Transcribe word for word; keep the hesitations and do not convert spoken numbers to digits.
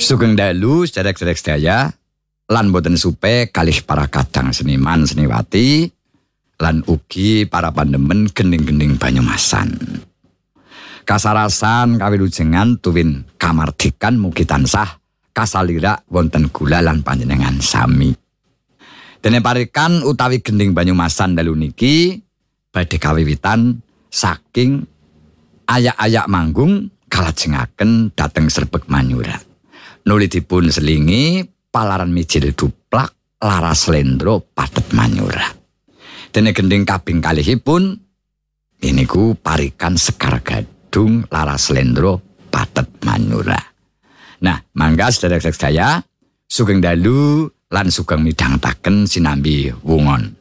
Sugeng dalu sedherek-sedherek sedaya lan boten supe kalih para kadang seniman seniwati lan ugi para pandemen gending-gending Banyumasan. Kasarasan kawilujengan tuwin kamardikan mugi tansah kasalirak wonten kula lan panjenengan sami. Dene parikan utawi gending Banyumasan dalu niki badhe kawiwitan saking ayak-ayak manggung kalajengaken dhateng Srebeg Manyura. Nuli dipun selingi palaran mijil duplak Laras Slendro Pathet Manyura. Dene gending kaping kalihipun iniku parikan Sekar Gadung Laras Slendro Pathet Manyura. Nah, mangga sedherek sedaya sugeng dalu lan sugeng midhangetaken sinambi wungon.